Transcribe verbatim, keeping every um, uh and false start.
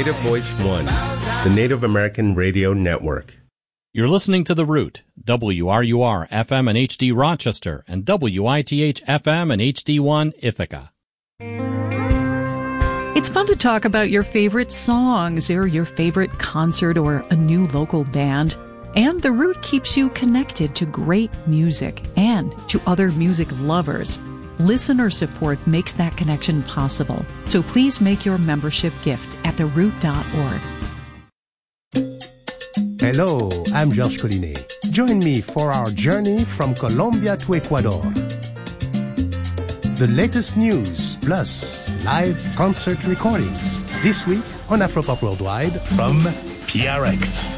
Native Voice One, the Native American Radio Network. You're listening to The Root, W R U R F M and H D Rochester, and W I T H F M and H D one Ithaca. It's fun to talk about your favorite songs or your favorite concert or a new local band. And The Root keeps you connected to great music and to other music lovers. Listener support makes that connection possible. So please make your membership gift at the root dot org. Hello, I'm Georges Collinet. Join me for our journey from Colombia to Ecuador. The latest news, plus live concert recordings. This week on Afropop Worldwide from P R X.